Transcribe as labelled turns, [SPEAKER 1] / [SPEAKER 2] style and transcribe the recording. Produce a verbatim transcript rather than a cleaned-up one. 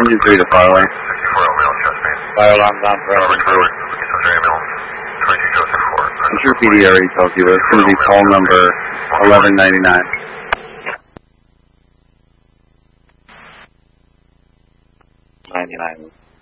[SPEAKER 1] Engine three to fire lane.
[SPEAKER 2] fifty-four L mail chest main.
[SPEAKER 3] Fire alarm's on for engine three.
[SPEAKER 2] twenty-two Joseph four.
[SPEAKER 1] I'm sure P D already told you, but it's going to be call number eleven ninety-nine.
[SPEAKER 3] ninety-nine.